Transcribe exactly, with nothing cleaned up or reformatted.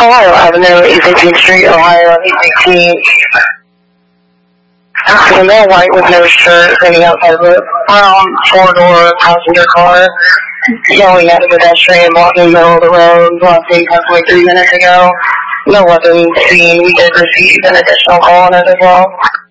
Ohio Avenue, East eighteenth Street, Ohio, East eighteenth. A male white with no shirt standing outside of a brown four-door passenger car, yelling at a pedestrian walking in the middle of the road, last seen approximately three minutes ago. No weapons seen. We did receive an additional call on it as well.